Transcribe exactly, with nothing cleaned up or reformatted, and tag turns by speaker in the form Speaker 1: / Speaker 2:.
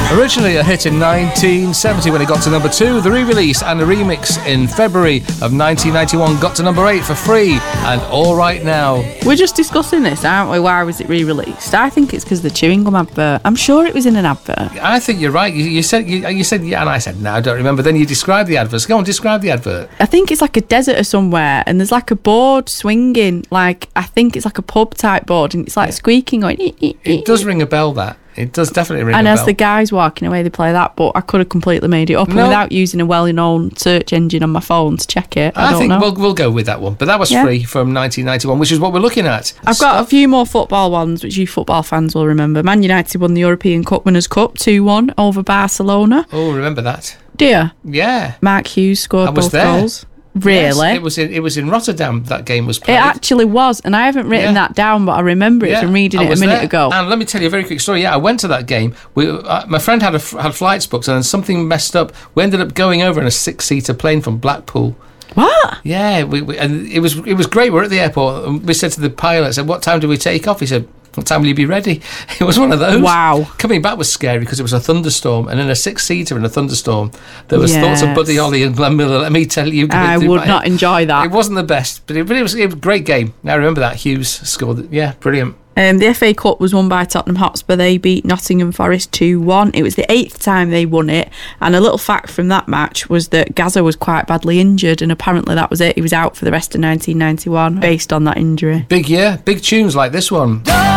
Speaker 1: Originally a hit in nineteen seventy when it got to number two, the re-release and the remix in February of nineteen ninety-one got to number eight for Free and All Right Now.
Speaker 2: We're just discussing this, aren't we? Why was it re-released? I think it's because of the chewing gum advert. I'm sure it was in an advert.
Speaker 1: I think you're right. You, you said you, you said yeah, and I said no, I don't remember. Then you described the advert. Go on, describe the advert.
Speaker 2: I think it's like a desert or somewhere, and there's like a board swinging. Like I think it's like a pub type board, and it's like yeah. squeaking going. Ee, ee, ee.
Speaker 1: It does ring a bell. That. It does definitely ring
Speaker 2: and
Speaker 1: a bell.
Speaker 2: And as the guys walking away, they play that, but I could have completely made it up
Speaker 1: no.
Speaker 2: without using a well-known search engine on my phone to check it. I,
Speaker 1: I
Speaker 2: don't
Speaker 1: think
Speaker 2: know.
Speaker 1: we'll we'll go with that one. But that was yeah. Free from nineteen ninety-one, which is what we're looking at.
Speaker 2: I've Stuff. got a few more football ones, which you football fans will remember. Man United won the European Cup Winners' Cup two one over Barcelona.
Speaker 1: Oh, remember that?
Speaker 2: Do you?
Speaker 1: Yeah.
Speaker 2: Mark Hughes scored
Speaker 1: I was
Speaker 2: both
Speaker 1: there.
Speaker 2: goals. Really?
Speaker 1: Yes, it was in it was in Rotterdam that game was played.
Speaker 2: It actually was, and I haven't written yeah. that down, but I remember it yeah, from reading it a minute
Speaker 1: there.
Speaker 2: ago.
Speaker 1: And let me tell you a very quick story. Yeah, I went to that game. We, uh, my friend had a, had flights booked, and then something messed up. We ended up going over in a six-seater plane from Blackpool.
Speaker 2: What?
Speaker 1: Yeah, we, we, and it was it was great. We're at the airport, and we said to the pilot, "said What time do we take off?" He said, "What time will you be ready?" It was one of those.
Speaker 2: Wow.
Speaker 1: Coming back was scary because it was a thunderstorm, and in a six-seater in a thunderstorm, there was
Speaker 2: yes.
Speaker 1: thoughts of Buddy Holly and Glenn Miller. Let me tell you,
Speaker 2: I would not enjoy that.
Speaker 1: It wasn't the best, but it, but it was, it was a great game. I remember that Hughes scored. Yeah, brilliant.
Speaker 2: Um, the F A Cup was won by Tottenham Hotspur. They beat Nottingham Forest two one. It was the eighth time they won it. And a little fact from that match was that Gazza was quite badly injured, and apparently that was it. He was out for the rest of nineteen ninety-one based on that injury.
Speaker 1: Big year, big tunes like this one.